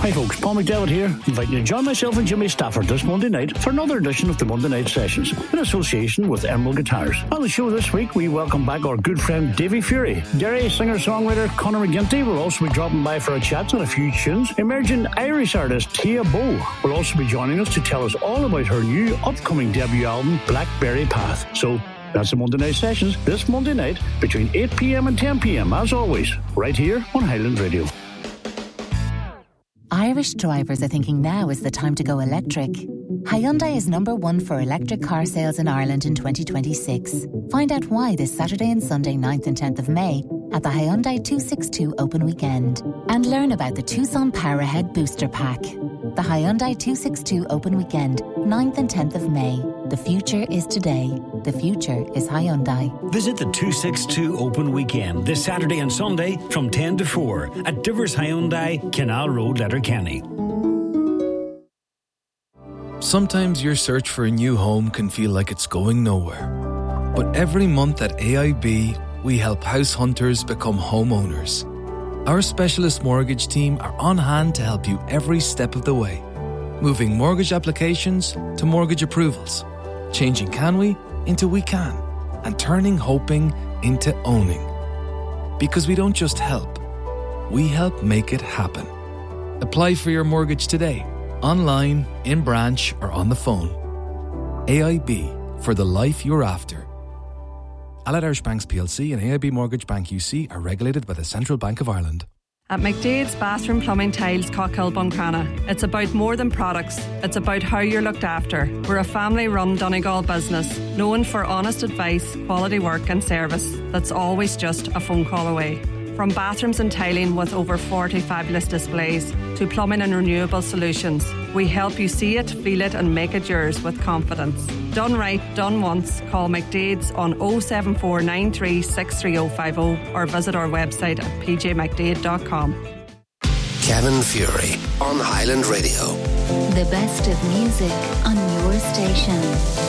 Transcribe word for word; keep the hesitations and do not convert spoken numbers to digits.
Hi folks, Paul McDevitt here, inviting you to join myself and Jimmy Stafford this Monday night for another edition of the Monday Night Sessions in association with Emerald Guitars. On the show this week, we welcome back our good friend Davy Fury. Derry singer-songwriter Conor McGinty will also be dropping by for a chat on a few tunes. Emerging Irish artist Tia Bow will also be joining us to tell us all about her new upcoming debut album, Blackberry Path. So, that's the Monday Night Sessions this Monday night between eight p.m. and ten p.m. as always, right here on Highland Radio. Irish drivers are thinking now is the time to go electric. Hyundai is number one for electric car sales in Ireland in twenty twenty-six. Find out why this Saturday and Sunday ninth and tenth of May at the Hyundai two sixty-two Open Weekend. And learn about the Tucson Powerhead Booster Pack. The Hyundai two sixty-two Open Weekend, ninth and tenth of May. The future is today. The future is Hyundai. Visit the two sixty-two Open Weekend this Saturday and Sunday from ten to four at Divers Hyundai, Canal Road, Letterkenny. Sometimes your search for a new home can feel like it's going nowhere. But every month at A I B, we help house hunters become homeowners. Our specialist mortgage team are on hand to help you every step of the way. Moving mortgage applications to mortgage approvals. Changing can we into we can. And turning hoping into owning. Because we don't just help, we help make it happen. Apply for your mortgage today. Online, in branch, or on the phone. A I B, for the life you're after. Allied Irish Banks P L C and A I B Mortgage Bank U C are regulated by the Central Bank of Ireland. At McDade's Bathroom Plumbing Tiles, Cockhill, Buncrana, it's about more than products, it's about how you're looked after. We're a family-run Donegal business, known for honest advice, quality work and service that's always just a phone call away. From bathrooms and tiling with over forty fabulous displays to plumbing and renewable solutions, we help you see it, feel it and make it yours with confidence. Done right, done once. Call McDade's on oh seven four nine three six three oh five oh or visit our website at p j mcdade dot com. Kevin Fury on Highland Radio. The best of music on your station.